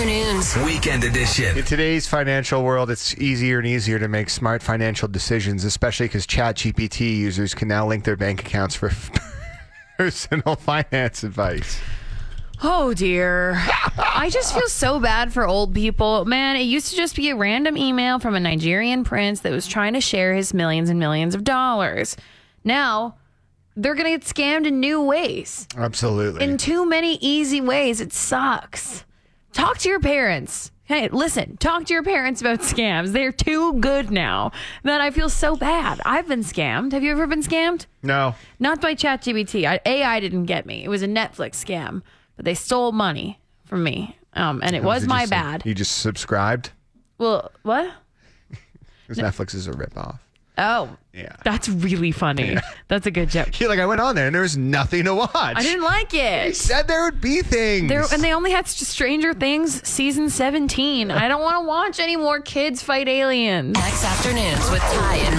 Afternoons. Weekend edition. In today's financial world, it's easier and easier to make smart financial decisions, especially because ChatGPT users can now link their bank accounts for personal finance advice. Oh, dear. I just feel so bad for old people. Man, it used to just be a random email from a Nigerian prince that was trying to share his millions and millions of dollars. Now, they're going to get scammed in new ways. Absolutely. In too many easy ways. It sucks. Talk to your parents. Hey, listen, talk to your parents about scams. They're too good now that I feel so bad. I've been scammed. Have you ever been scammed? No. Not by ChatGPT. AI didn't get me. It was a Netflix scam. But they stole money from me. And it was my bad. You just subscribed? Well, what? Because Netflix is a ripoff. Oh. Yeah. That's really funny. Yeah. That's a good joke. You're like, I went on there and there was nothing to watch. I didn't like it. They said there would be things. And they only had Stranger Things season 17. I don't want to watch any more kids fight aliens. Next Afternoons with Ty and